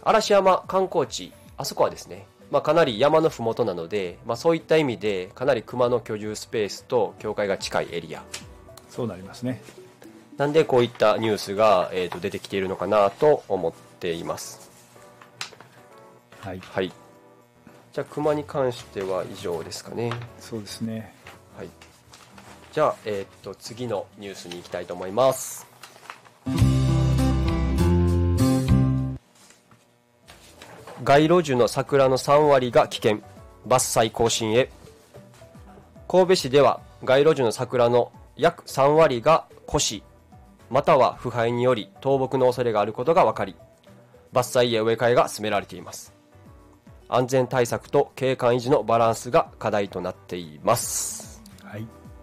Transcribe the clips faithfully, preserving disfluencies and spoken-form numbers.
嵐山観光地、あそこはですね、まあ、かなり山のふもとなので、まあ、そういった意味でかなり熊の居住スペースと教会が近いエリア。 そうなりますね。 なんでこういったニュースが、えー、と出てきているのかなと思っています。 はい、 はい、じゃあ熊に関しては以上ですかね。 そうですね。 はい、じゃあ、えー、と次のニュースに行きたいと思います。街路樹の桜のさんわりが危険、伐採更新へ。神戸市では街路樹の桜の約さんわりが枯死または腐敗により倒木の恐れがあることが分かり、伐採や植え替えが進められています。安全対策と景観維持のバランスが課題となっています。 はい。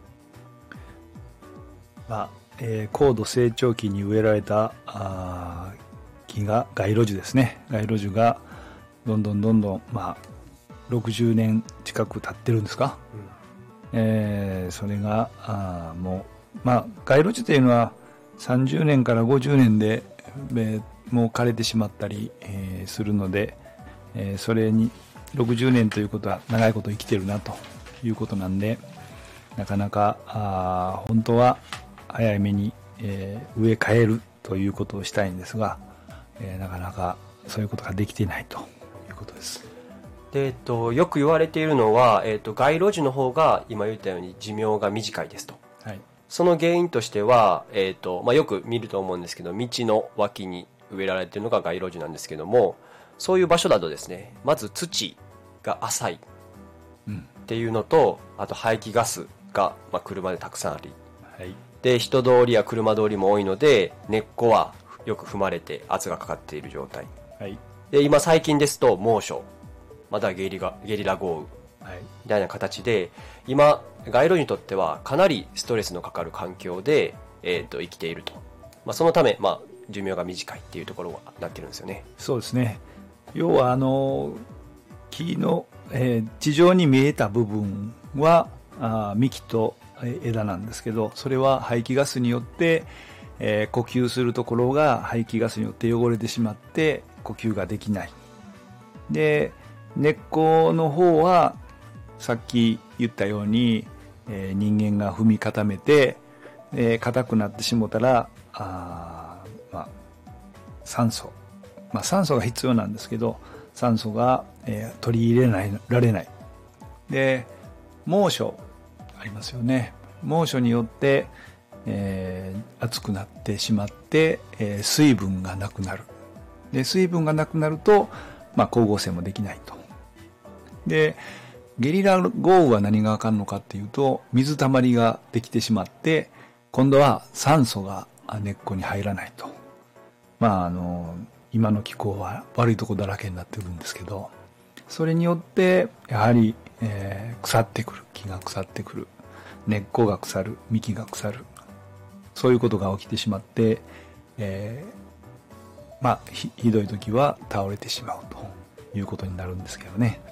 まあえー、高度成長期に植えられたあ木が街路樹ですね。街路樹がどんどんどんどん、まあ、ろくじゅうねん近く経ってるんですか、うんえー、それがあもう、まあ、街路樹というのはさんじゅうねんからごじゅうねんで、えー、もう枯れてしまったり、えー、するので、えー、それにろくじゅうねんということは長いこと生きてるなということなんで、なかなかあ本当は早めに、えー、植え替えるということをしたいんですが、えー、なかなかそういうことができていないということです。 で、えっと、よく言われているのは、えっと、街路樹の方が今言ったように寿命が短いですと。 はい、 その原因としては、えっとまあ、よく見ると思うんですけど、道の脇に植えられているのが街路樹なんですけども、そういう場所だとですね、まず土が浅いっていうのと、うん、あと排気ガスが、まあ、車でたくさんあり、はい、で人通りや車通りも多いので根っこはよく踏まれて圧がかかっている状態、はい、で今最近ですと猛暑またはゲリラ、ゲリラ豪雨、はい、みたいな形で今街路樹にとってはかなりストレスのかかる環境で、えー、と生きていると、まあ、そのため、まあ、寿命が短いっていうところがなってるんですよね。 そうですね。要はあの木の、えー、地上に見えた部分はあ幹と枝なんですけど、それは排気ガスによって、えー、呼吸するところが排気ガスによって汚れてしまって呼吸ができない。で根っこの方はさっき言ったように、えー、人間が踏み固めて、えー、硬くなってしもたらあ、まあ、酸素、まあ、酸素が必要なんですけど酸素が、えー、取り入れないられない。で猛暑ありますよね。猛暑によって、えー、熱くなってしまって、えー、水分がなくなる。で水分がなくなると、まあ、光合成もできないと。でゲリラ豪雨は何があかんのかっていうと、水たまりができてしまって今度は酸素が根っこに入らないと。まああの今の気候は悪いとこだらけになってるんですけど、それによってやはり、えー、腐ってくる、木が腐ってくる、根っこが腐る、幹が腐る、そういうことが起きてしまって、えー、まあ ひ, ひどい時は倒れてしまうということになるんですけどね。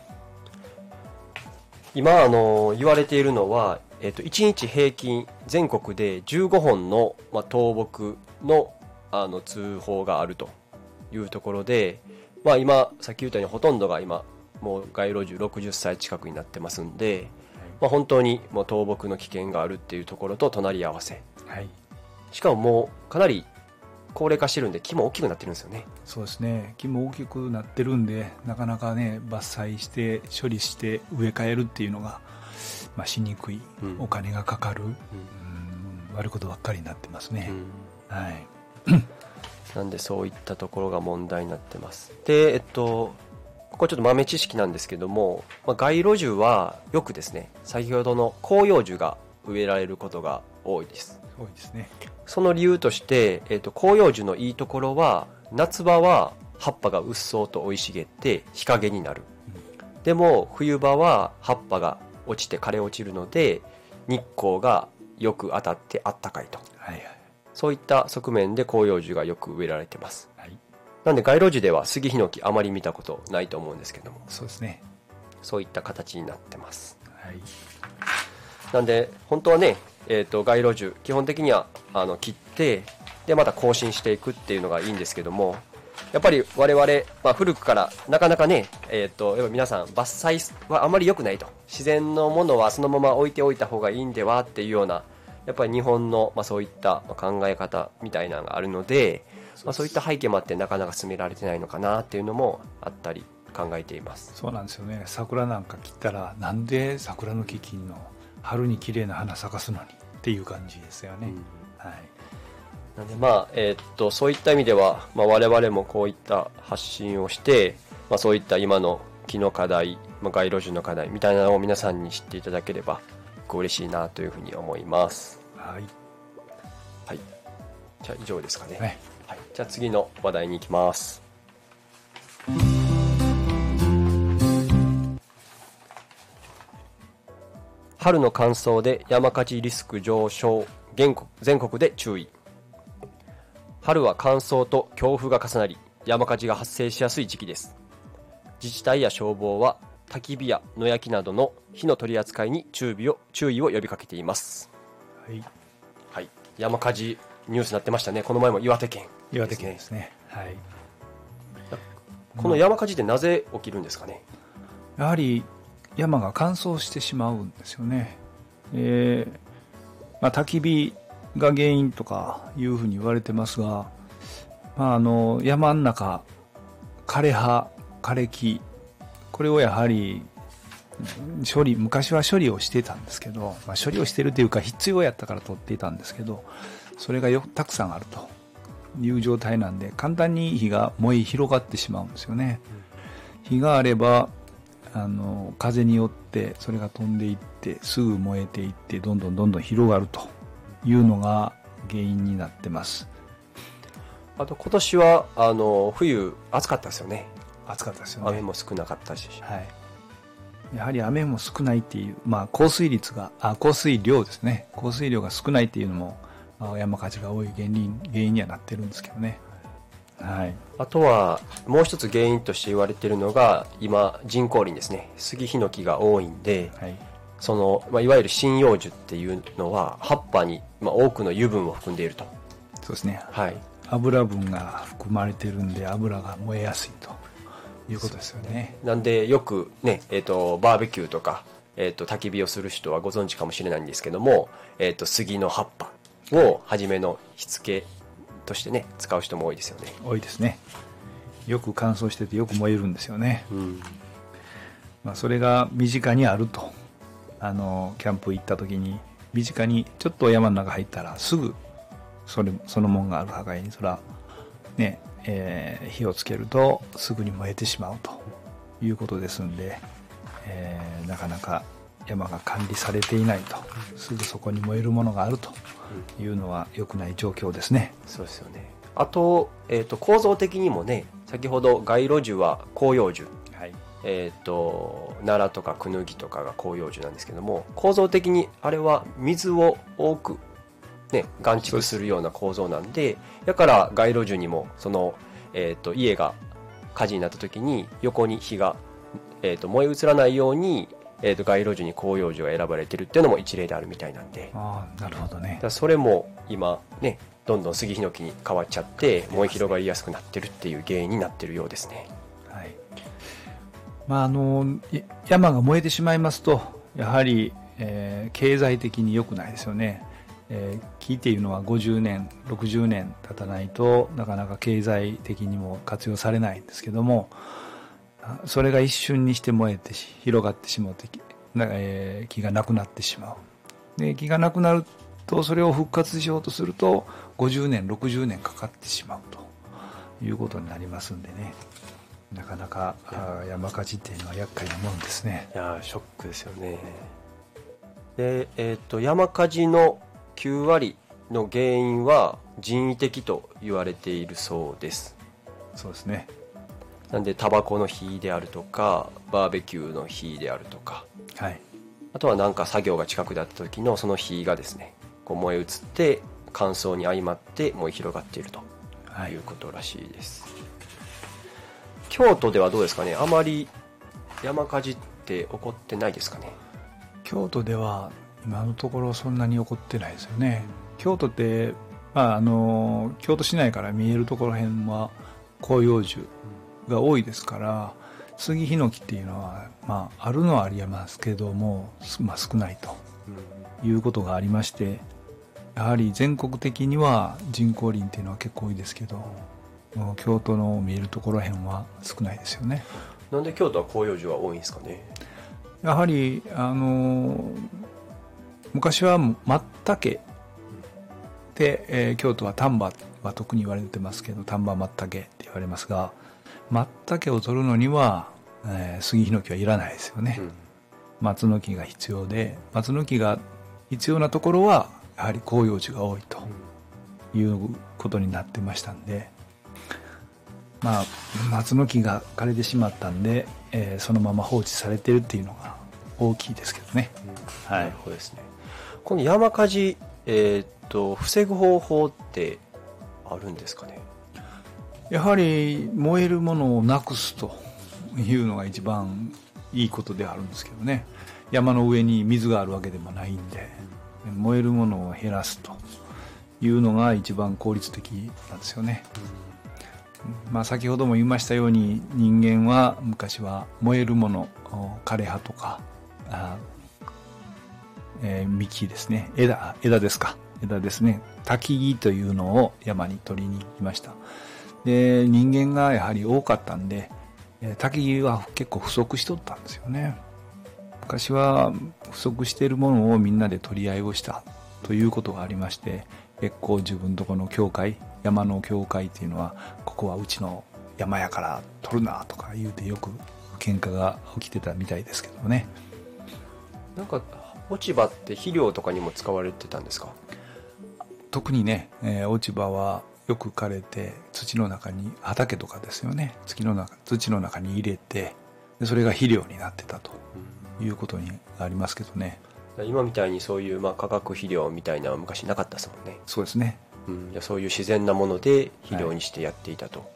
今あの言われているのは、えー、といちにち平均全国でじゅうごほんの、まあ、倒木 の, あの通報があるというところで、まあ、今さっき言ったようにほとんどが今もう街路樹ろくじゅっさい近くになってますんで、はい、まあ、本当にもう倒木の危険があるっていうところと隣り合わせ、はい、しかももうかなり高齢化してるんで木も大きくなってるんですよね。 そうですね。木も大きくなってるんでなかなかね伐採して処理して植え替えるっていうのが、まあ、しにくい、うん、お金がかかる、うんうん、悪いことばっかりになってますね、うん、はいなんでそういったところが問題になってます。でえっとここちょっと豆知識なんですけども、まあ、街路樹はよくですね先ほどの広葉樹が植えられることが多いです。 多いですね。 その理由として、えーと、広葉樹のいいところは夏場は葉っぱがうっそうと生い茂って日陰になる、うん、でも冬場は葉っぱが落ちて枯れ落ちるので日光がよく当たってあったかいと、はいはい、そういった側面で広葉樹がよく植えられてます、はい、なんで街路樹では杉ヒノキあまり見たことないと思うんですけども、 そうですね、 そういった形になってます、 はい、 なんで本当はねえー、と街路樹基本的にはあの切ってでまた更新していくっていうのがいいんですけども、 やっぱり我々、まあ、古くからなかなかね、えー、とやっぱ皆さん伐採はあまり良くないと、自然のものはそのまま置いておいた方がいいんではっていうような、やっぱり日本の、まあ、そういった考え方みたいなのがあるので、まあ、そういった背景もあってなかなか進められてないのかなっていうのもあったり考えています。 そうなんですよね。桜なんか切ったらなんで桜の木切んの、春に綺麗な花咲かすのにっていう感じですよね、うん、はい。 なんでまあえー、っとそういった意味では、まあ、我々もこういった発信をして、まあ、そういった今の木の課題、まあ、街路樹の課題みたいなのを皆さんに知っていただければ嬉しいなというふうに思います。 はい、 はい、じゃあ以上ですかね、 はいはい、じゃあ次の話題に行きます。春の乾燥で山火事リスク上昇、全国、全国で注意。春は乾燥と強風が重なり山火事が発生しやすい時期です。自治体や消防は焚き火や野焼きなどの火の取り扱いに注意を注意を呼びかけています。 はい、 はい、山火事ニュースになってましたね。この前も岩手県、ね、 岩手県ですね、はい。 この山火事ってなぜ起きるんですかね。 やはり山が乾燥してしまうんですよね、えーまあ、焚き火が原因とかいうふうに言われてますが、まあ、あの山の中枯れ葉枯れ木、これをやはり処理、昔は処理をしてたんですけど、まあ、処理をしてるというか必要やったから取っていたんですけど、それがよたくさんあるという状態なんで簡単に火が燃え広がってしまうんですよね、うん、火があればあの風によってそれが飛んでいってすぐ燃えていってどんどんどんどん広がるというのが原因になってます。 あと今年はあの冬暑かったですよね。 暑かったですよね。 雨も少なかったし、 はい、やはり雨も少ないっていう、まあ、降水率があ降水量ですね、降水量が少ないっていうのも山火事が多い原因、原因にはなってるんですけどね、はい、 あとはもう一つ原因として言われているのが今人工林ですね。杉ヒノキが多いんで、はい、そのまあ、いわゆる針葉樹っていうのは葉っぱに、まあ、多くの油分を含んでいると。 そうですね、 はい、 油分が含まれてるんで油が燃えやすいということですよね。 なんでよくね、えーと、バーベキューとか、えーと、焚き火をする人はご存知かもしれないんですけども、えーと、杉の葉っぱを初めの火付けとしてね使う人も多いですよね。 多いですね。よく乾燥しててよく燃えるんですよね、うん。まあ、それが身近にあると、あのキャンプ行った時に身近にちょっと山の中入ったらすぐそれそのもんがある境にそらね、えー、火をつけるとすぐに燃えてしまうということですんで、えー、なかなか山が管理されていないとすぐそこに燃えるものがあるというのは良くない状況ですね。 そうですよね。あと、えーと、構造的にもね、先ほど街路樹は広葉樹、はい、えーと、奈良とかクヌギとかが広葉樹なんですけども、構造的にあれは水を多くね、含蓄するような構造なんで、だから街路樹にもその、えーと、家が火事になった時に横に火が、えーと、燃え移らないように、えーと、街路樹に広葉樹が選ばれてるっていうのも一例であるみたいなんで。 ああ、なるほどね。 だそれも今ねどんどん杉ヒノキに変わっちゃって燃え広がりやすくなってるっていう原因になってるようですね。 はい。まああの山が燃えてしまいますとやはり、えー、経済的に良くないですよね。えー、木っていうのはごじゅうねんろくじゅうねん経たないとなかなか経済的にも活用されないんですけども、それが一瞬にして燃えて広がってしまうと、えー、木がなくなってしまう。で木がなくなるとそれを復活しようとするとごじゅうねんろくじゅうねんかかってしまうということになりますんでね、なかなか山火事っていうのは厄介なもんですね。 いやショックですよね。で、えー、と山火事のきゅうわりの原因は人為的と言われているそうです。 そうですね。 なんでタバコの火であるとかバーベキューの火であるとか、 はい、 あとはなんか作業が近くだった時のその火がですねこう燃え移って乾燥に相まって燃え広がっているということらしいです、はい、京都ではどうですかね。あまり山火事って起こってないですかね。 京都では今のところそんなに起こってないですよね。京都って、まあ、あの京都市内から見えるところ辺は広葉樹が多いですから、杉ヒノキっていうのは、まあ、あるのはありますけども、まあ、少ないということがありまして、やはり全国的には人工林っていうのは結構多いですけど、京都の見えるところへんは少ないですよね。 なんで京都は広葉樹は多いんですかね。 やはりあの昔は松茸で、えー、京都は丹波は特に言われてますけど、丹波松茸って言われますが、松茸を取るのには、えー、杉ヒノキはいらないですよね、うん、松の木が必要で、松の木が必要なところはやはり広葉樹が多いということになってましたんで、まあ松の木が枯れてしまったんで、えー、そのまま放置されてるっていうのが大きいですけどね、 うん、はい、そうですね。この山火事、えー、っと防ぐ方法ってあるんですかね。 やはり燃えるものをなくすというのが一番いいことであるんですけどね。山の上に水があるわけでもないんで、燃えるものを減らすというのが一番効率的なんですよね。まあ、先ほども言いましたように、人間は昔は燃えるもの、枯葉とか、あ、えー、幹ですね、枝枝ですか枝ですね、焚き木というのを山に取りに行きました。で、人間がやはり多かったんで、焚き木は結構不足しとったんですよね。昔は不足しているものをみんなで取り合いをしたということがありまして、結構自分とこの教会、山の教会っていうのは、ここはうちの山やから取るなとか言うてよく喧嘩が起きてたみたいですけどね。 なんか落ち葉って肥料とかにも使われてたんですか。 特にね、えー、落ち葉はよく枯れて土の中に、畑とかですよね、土の中、土の中に入れて、でそれが肥料になってたということにありますけどね。 今みたいにそういう、まあ、化学肥料みたいなのは昔なかったですもんね。 そうですね、 うん、そういう自然なもので肥料にしてやっていたと、はい、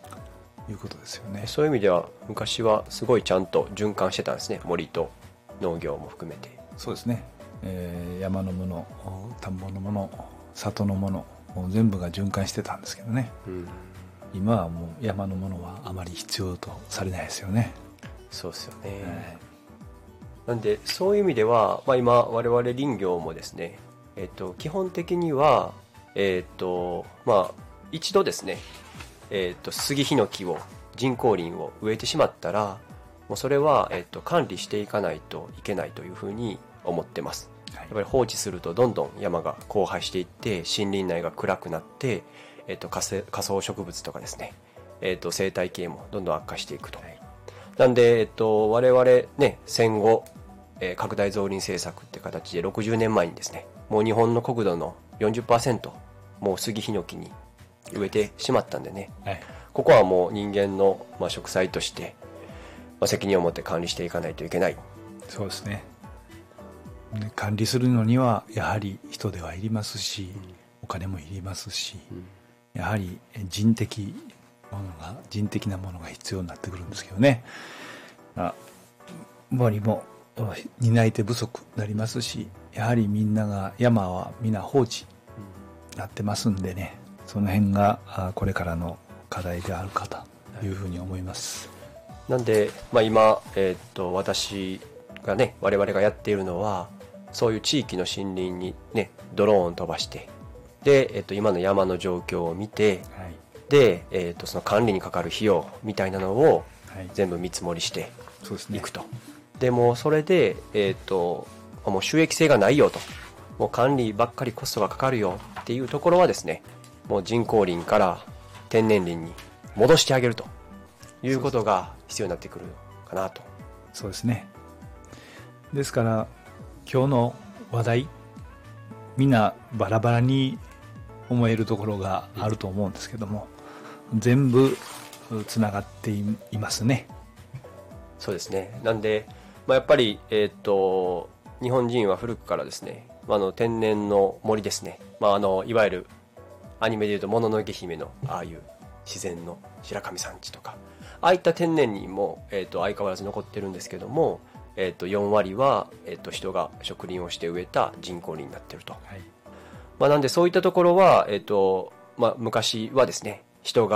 いうことですよね。 そういう意味では昔はすごいちゃんと循環してたんですね、森と農業も含めて。 そうですね、えー、山のもの、田んぼのもの、里のもの、もう全部が循環してたんですけどね、うん、今はもう山のものはあまり必要とされないですよね。 そうですよね、はい。なんでそういう意味では、まあ、今我々林業もですね、えっと、基本的には、えっとまあ、一度ですね、えっと、杉ヒノキを人工林を植えてしまったら、もうそれは、えっと、管理していかないといけないというふうに思ってます。やっぱり放置するとどんどん山が荒廃していって、森林内が暗くなって、えっと、仮想植物とかですね、えっと、生態系もどんどん悪化していくと。なんで、えっと、我々ね、戦後、えー、拡大増林政策って形でろくじゅうねんまえにですね、もう日本の国土の よんじゅっパーセント もう杉ヒノキに植えてしまったんでね、はい、ここはもう人間の、まあ、植栽として、まあ、責任を持って管理していかないといけない。 そうですね。管理するのにはやはり人手はいりますし、うん、お金もいりますし、うん、やはり人的ものが人的なものが必要になってくるんですけどね。あ、森も担い手不足になりますし、やはりみんなが山は皆放置になってますんでね、その辺がこれからの課題であるかというふうに思います。 なんで、まあ、今、えー、っと私がね、我々がやっているのは、そういう地域の森林にね、ドローン飛ばして、で、えー、っと今の山の状況を見て、はい、で、えー、っとその管理にかかる費用みたいなのを全部見積もりしていくと。はい、でもそれで、えー、っともう収益性がないよと、もう管理ばっかりコストがかかるよっていうところはですね、もう人工林から天然林に戻してあげるということが必要になってくるかなと。 そうですね。ですから今日の話題、みんなバラバラに思えるところがあると思うんですけども、全部つながっていますね。 そうですね。なんで、まあ、やっぱり、えー、っと日本人は古くからですね、あの天然の森ですね、まあ、あのいわゆるアニメでいうともののけ姫のああいう自然の白神山地とか、ああいった天然林も、えー、と相変わらず残ってるんですけども、えー、とよんわりは、えー、と人が植林をして植えた人工林になってると、はい、まあ、なんでそういったところは、えーとまあ、昔はですね、人が、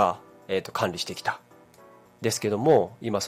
えーと管理してきた。ですけども、今そ